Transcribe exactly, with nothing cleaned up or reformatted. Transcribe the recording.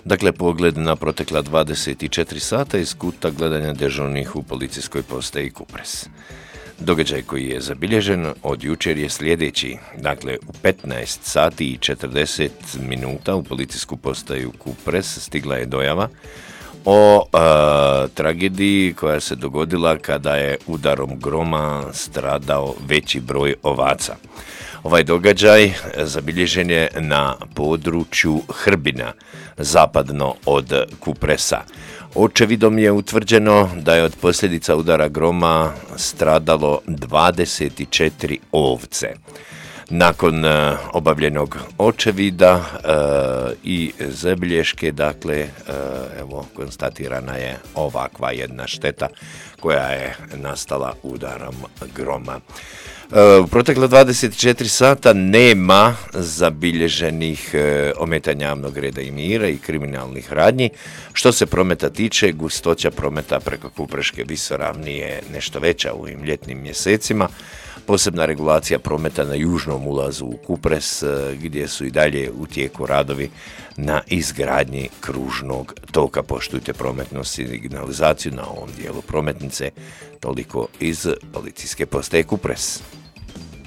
Dakle, pogled na protekla dvadeset četiri sata iz kuta gledanja dežurnih u policijskoj postaji Kupres. Događaj koji je zabilježen od jučer je sljedeći. Dakle, u petnaest sati i četrdeset minuta u policijsku postaju Kupres stigla je dojava o e, tragediji koja se dogodila kada je udarom groma stradao veći broj ovaca. Ovaj događaj zabilježen je na području Hrbina, zapadno od Kupresa. Očevidom je utvrđeno da je od posljedica udara groma stradalo dvadeset četiri ovce. Nakon uh, obavljenog očevida uh, i zabilješke, dakle, uh, evo, konstatirana je ovakva jedna šteta koja je nastala udarom groma. U protekle dvadeset četiri sata nema zabilježenih ometanja javnog reda i mira i kriminalnih radnji. Što se prometa tiče, gustoća prometa preko Kupreške visoravni je nešto veća u ovim ljetnim mjesecima. Posebna regulacija prometa na južnom ulazu u Kupres, gdje su i dalje u tijeku radovi na izgradnji kružnog toka. Poštujte prometnu signalizaciju na ovom dijelu prometnice. Toliko iz policijske postaje Kupres.